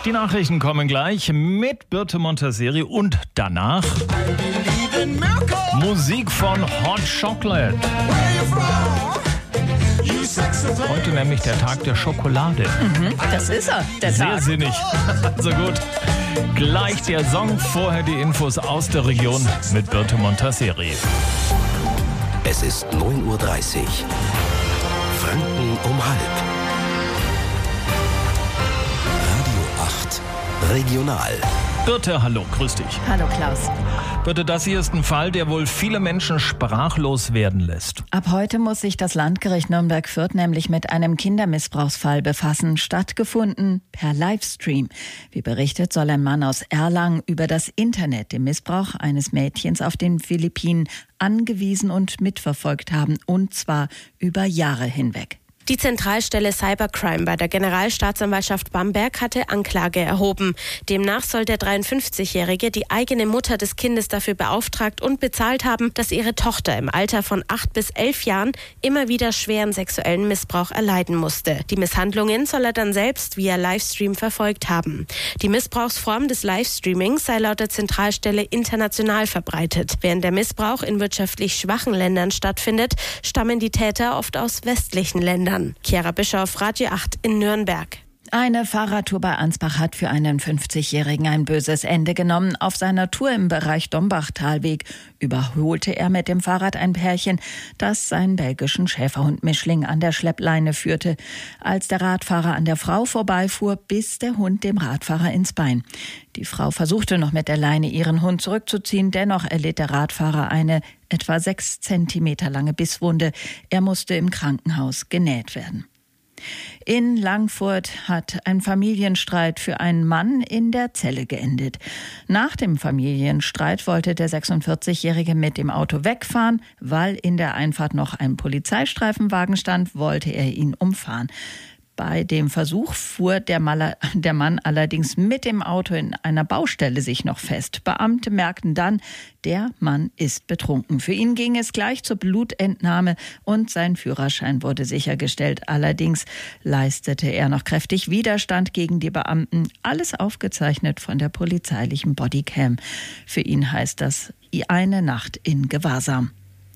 Die Nachrichten kommen gleich mit Birte Montazeri und danach Musik von Hot Chocolate. Heute nämlich der Tag der Schokolade. Das ist er, der Sehr Tag. sinnig. So gut. Gleich der Song, vorher die Infos aus der Region mit Birte Montazeri. Es ist 9:30 Uhr. Franken um halb. Radio 8 Regional. Birte, hallo, grüß dich. Hallo Klaus. Birte, das hier ist ein Fall, der wohl viele Menschen sprachlos werden lässt. Ab heute muss sich das Landgericht Nürnberg-Fürth nämlich mit einem Kindermissbrauchsfall befassen. Stattgefunden per Livestream. Wie berichtet, soll ein Mann aus Erlangen über das Internet den Missbrauch eines Mädchens auf den Philippinen angewiesen und mitverfolgt haben. Und zwar über Jahre hinweg. Die Zentralstelle Cybercrime bei der Generalstaatsanwaltschaft Bamberg hatte Anklage erhoben. Demnach soll der 53-Jährige die eigene Mutter des Kindes dafür beauftragt und bezahlt haben, dass ihre Tochter im Alter von 8 bis 11 Jahren immer wieder schweren sexuellen Missbrauch erleiden musste. Die Misshandlungen soll er dann selbst via Livestream verfolgt haben. Die Missbrauchsform des Livestreamings sei laut der Zentralstelle international verbreitet. Während der Missbrauch in wirtschaftlich schwachen Ländern stattfindet, stammen die Täter oft aus westlichen Ländern. Chiara Bischoff, Radio 8 in Nürnberg. Eine Fahrradtour bei Ansbach hat für einen 50-Jährigen ein böses Ende genommen. Auf seiner Tour im Bereich Dombach-Talweg überholte er mit dem Fahrrad ein Pärchen, das seinen belgischen Schäferhund Mischling an der Schleppleine führte. Als der Radfahrer an der Frau vorbeifuhr, biss der Hund dem Radfahrer ins Bein. Die Frau versuchte noch mit der Leine ihren Hund zurückzuziehen, dennoch erlitt der Radfahrer eine etwa 6 Zentimeter lange Bisswunde. Er musste im Krankenhaus genäht werden. In Langfurt hat ein Familienstreit für einen Mann in der Zelle geendet. Nach dem Familienstreit wollte der 46-Jährige mit dem Auto wegfahren. Weil in der Einfahrt noch ein Polizeistreifenwagen stand, wollte er ihn umfahren. Bei dem Versuch fuhr der Mann allerdings mit dem Auto in einer Baustelle sich noch fest. Beamte merkten dann, der Mann ist betrunken. Für ihn ging es gleich zur Blutentnahme und sein Führerschein wurde sichergestellt. Allerdings leistete er noch kräftig Widerstand gegen die Beamten. Alles aufgezeichnet von der polizeilichen Bodycam. Für ihn heißt das eine Nacht in Gewahrsam.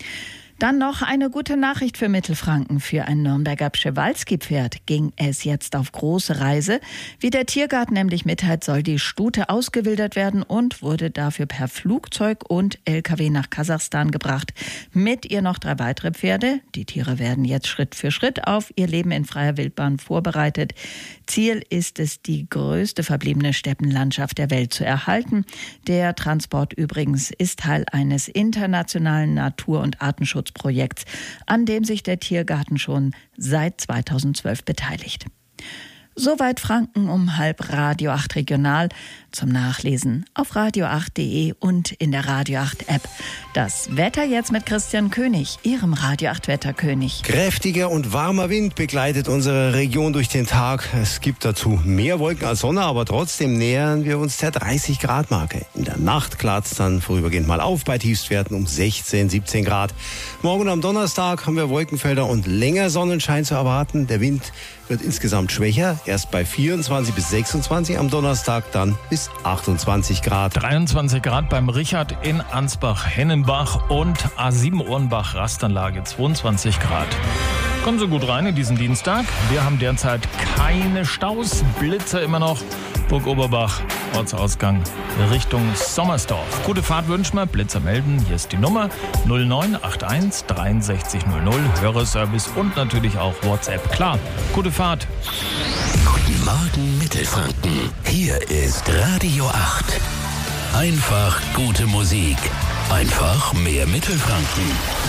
Dann noch eine gute Nachricht für Mittelfranken. Für ein Nürnberger Przewalski-Pferd ging es jetzt auf große Reise. Wie der Tiergarten nämlich mitteilt, soll die Stute ausgewildert werden und wurde dafür per Flugzeug und LKW nach Kasachstan gebracht. Mit ihr noch 3 weitere Pferde. Die Tiere werden jetzt Schritt für Schritt auf ihr Leben in freier Wildbahn vorbereitet. Ziel ist es, die größte verbliebene Steppenlandschaft der Welt zu erhalten. Der Transport übrigens ist Teil eines internationalen Natur- und Artenschutzprojekts, an dem sich der Tiergarten schon seit 2012 beteiligt. Soweit Franken um halb, Radio 8 Regional. Zum Nachlesen auf radio8.de und in der Radio 8 App. Das Wetter jetzt mit Christian König, Ihrem Radio 8 Wetterkönig. Kräftiger und warmer Wind begleitet unsere Region durch den Tag. Es gibt dazu mehr Wolken als Sonne, aber trotzdem nähern wir uns der 30-Grad-Marke. In der Nacht klart es dann vorübergehend mal auf bei Tiefstwerten um 16, 17 Grad. Morgen am Donnerstag haben wir Wolkenfelder und länger Sonnenschein zu erwarten. Der Wind wird insgesamt schwächer, erst bei 24 bis 26, am Donnerstag dann bis 28 Grad. 23 Grad beim Richard in Ansbach-Hennenbach und A7 Ohrenbach-Rastanlage 22 Grad. Kommen Sie gut rein in diesen Dienstag. Wir haben derzeit keine Staus, Blitze immer noch. Burg Oberbach, Ortsausgang Richtung Sommersdorf. Gute Fahrt wünschen wir, Blitzer melden. Hier ist die Nummer 0981 6300, Hörerservice und natürlich auch WhatsApp. Klar, gute Fahrt. Guten Morgen Mittelfranken. Hier ist Radio 8. Einfach gute Musik. Einfach mehr Mittelfranken.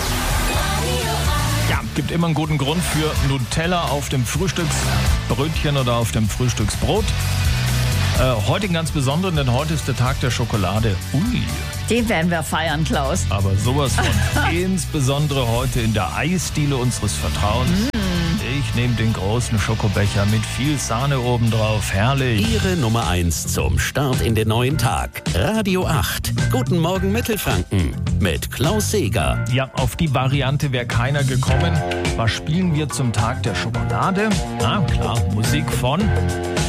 Ja, gibt immer einen guten Grund für Nutella auf dem Frühstücksbrötchen oder auf dem Frühstücksbrot. Heute einen ganz besonderen, denn heute ist der Tag der Schokolade. Ui. Den werden wir feiern, Klaus. Aber sowas von. Insbesondere heute in der Eisdiele unseres Vertrauens. Ich nehme den großen Schokobecher mit viel Sahne obendrauf. Herrlich. Ihre Nummer 1 zum Start in den neuen Tag. Radio 8. Guten Morgen Mittelfranken mit Klaus Seeger. Ja, auf die Variante wäre keiner gekommen. Was spielen wir zum Tag der Schokolade? Na klar, Musik von